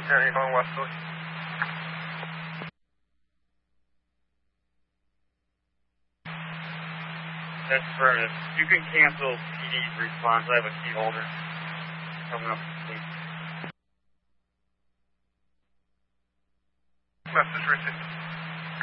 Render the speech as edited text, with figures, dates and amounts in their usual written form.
Carry on Westerly. That's affirmative. You can cancel PD's response. I have a key holder coming up to sleep. Message received.